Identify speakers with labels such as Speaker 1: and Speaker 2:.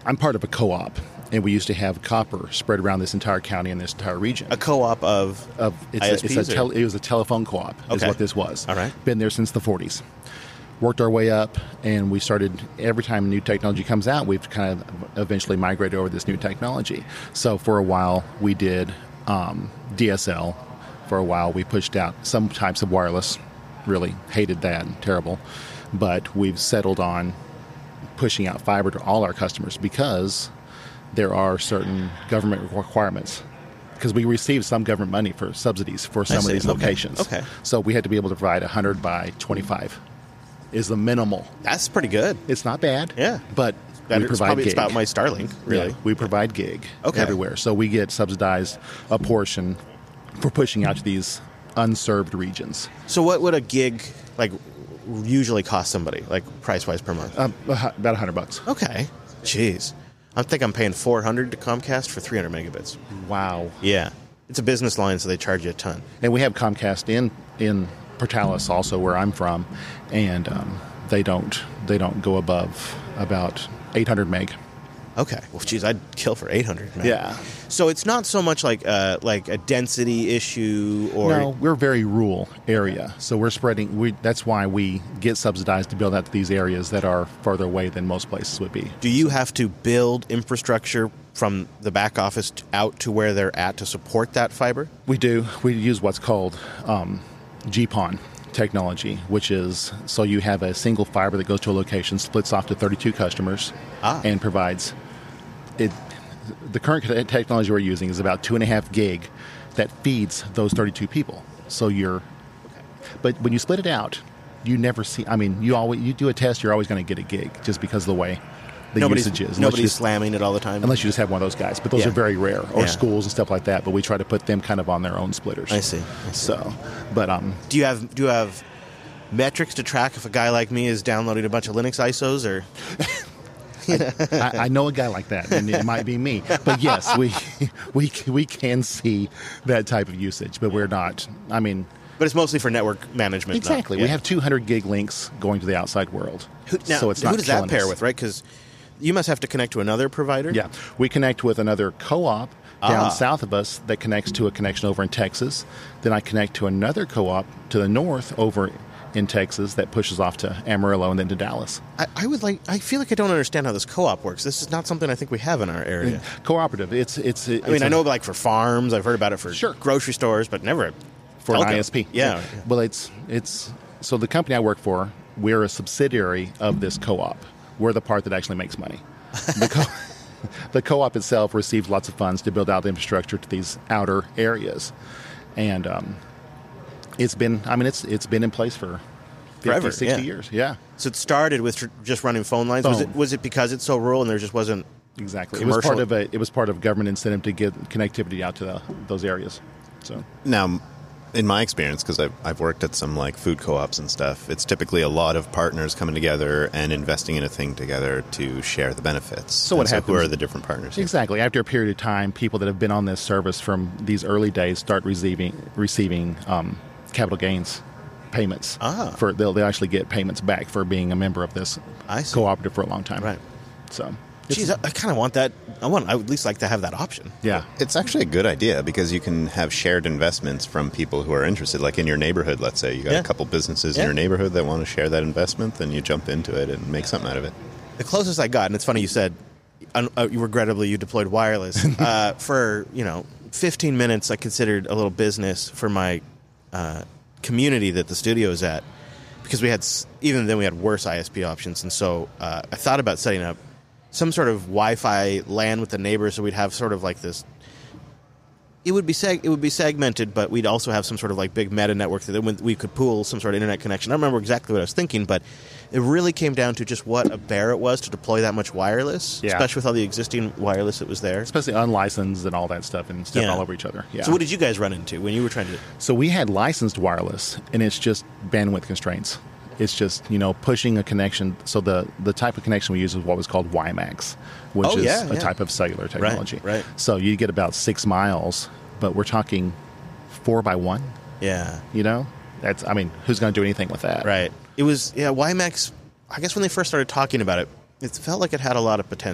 Speaker 1: I'm part of a co-op, and we used to have copper spread around this entire county and this entire region.
Speaker 2: A co-op of ISPs?
Speaker 1: It was a telephone co-op is
Speaker 2: Okay.
Speaker 1: what this was.
Speaker 2: All right.
Speaker 1: Been there since the 40s. Worked our way up, and we started, every time new technology comes out, we've kind of eventually migrated over this new technology. So for a while, we did DSL. For a while, we pushed out some types of wireless. Really hated that, terrible. But we've settled on pushing out fiber to all our customers because there are certain government requirements. Because we receive some government money for subsidies for some of these locations.
Speaker 2: Okay.
Speaker 1: So we had to be able to provide 100 by 25 is the minimal.
Speaker 2: That's pretty good.
Speaker 1: It's not bad.
Speaker 2: Yeah.
Speaker 1: But we
Speaker 2: It's
Speaker 1: provide
Speaker 2: probably
Speaker 1: gig.
Speaker 2: it's about my Starlink, really.
Speaker 1: Yeah, we provide gig
Speaker 2: Okay.
Speaker 1: everywhere. So we get subsidized a portion for pushing out to these unserved regions.
Speaker 2: So what would a gig usually cost somebody, price-wise per month?
Speaker 1: About $100.
Speaker 2: Okay. Jeez. I think I'm paying $400 to Comcast for 300 megabits.
Speaker 1: Wow.
Speaker 2: Yeah. It's a business line, so they charge you a ton.
Speaker 1: And we have Comcast in Portales also, where I'm from, and they don't go above about 800 meg.
Speaker 2: Okay. Well, geez, I'd kill for 800. Man.
Speaker 1: Yeah.
Speaker 2: So it's not so much like a density issue or...
Speaker 1: No, we're a very rural area, so we're spreading. That's why we get subsidized to build out to these areas that are further away than most places would be.
Speaker 2: Do you have to build infrastructure from the back office out to where they're at to support that fiber?
Speaker 1: We do. We use what's called GPON technology, which is so you have a single fiber that goes to a location, splits off to 32 customers, and provides it. The current technology we're using is about 2.5 gig that feeds those 32 people. So but when you split it out, you never see. I mean, you do a test, you're always going to get a gig just because of the way the usage is.
Speaker 2: Nobody's slamming it all the time.
Speaker 1: Unless you just have one of those guys, but those are very rare, or schools and stuff like that. But we try to put them kind of on their own splitters.
Speaker 2: I see.
Speaker 1: So, but
Speaker 2: do you have metrics to track if a guy like me is downloading a bunch of Linux ISOs or?
Speaker 1: I know a guy like that, and it might be me. But yes, we can see that type of usage, but we're not. I mean,
Speaker 2: but it's mostly for network management.
Speaker 1: Exactly. We have 200 gig links going to the outside world.
Speaker 2: So it's not. Who does that pair with? Right? Because you must have to connect to another provider?
Speaker 1: Yeah. We connect with another co-op down south of us that connects to a connection over in Texas. Then I connect to another co-op to the north over in Texas that pushes off to Amarillo and then to Dallas.
Speaker 2: I feel like I don't understand how this co-op works. This is not something I think we have in our area.
Speaker 1: Cooperative.
Speaker 2: I know for farms. I've heard about it for grocery stores, but never
Speaker 1: for an ISP.
Speaker 2: Yeah.
Speaker 1: Well, it's so the company I work for, we're a subsidiary of this co-op. We're the part that actually makes money. The co-op itself receives lots of funds to build out the infrastructure to these outer areas, and it's been in place for 50,
Speaker 2: forever,
Speaker 1: 60 years. Yeah.
Speaker 2: So it started with just running phone lines. Was it because it's so rural and there just wasn't
Speaker 1: exactly
Speaker 2: commercial?
Speaker 1: It was part of government incentive to get connectivity out to those areas. So
Speaker 3: now, in my experience, because I've worked at some food co-ops and stuff, it's typically a lot of partners coming together and investing in a thing together to share the benefits.
Speaker 1: So what happens?
Speaker 3: Who are the different partners?
Speaker 1: Exactly. After a period of time, people that have been on this service from these early days start receiving capital gains payments. They'll actually get payments back for being a member of this cooperative for a long time.
Speaker 2: Right.
Speaker 1: So.
Speaker 2: Geez, I kind of want that. I would at least like to have that option.
Speaker 1: Yeah.
Speaker 3: It's actually a good idea because you can have shared investments from people who are interested. Like in your neighborhood, let's say. You got a couple businesses in your neighborhood that want to share that investment, then you jump into it and make something out of it.
Speaker 2: The closest I got, and it's funny you said, regrettably you deployed wireless. For, 15 minutes I considered a little business for my community that the studio is at. Because even then we had worse ISP options. And so I thought about setting up some sort of Wi-Fi LAN with the neighbors, so we'd have sort of like this. It would be segmented, but we'd also have some sort of big meta network that then we could pool some sort of internet connection. I don't remember exactly what I was thinking, but it really came down to just what a bear it was to deploy that much wireless, especially with all the existing wireless that was there,
Speaker 1: especially unlicensed and all that stuff and step all over each other. Yeah.
Speaker 2: So what did you guys run into when you were trying to?
Speaker 1: So we had licensed wireless, and it's just bandwidth constraints. It's just, pushing a connection. So the type of connection we use is what was called WiMAX, which is a type of cellular technology.
Speaker 2: Right.
Speaker 1: So you get about 6 miles, but we're talking 4 by 1.
Speaker 2: Yeah.
Speaker 1: Who's going to do anything with that?
Speaker 2: Right. It was, WiMAX, I guess when they first started talking about it, it felt like it had a lot of potential.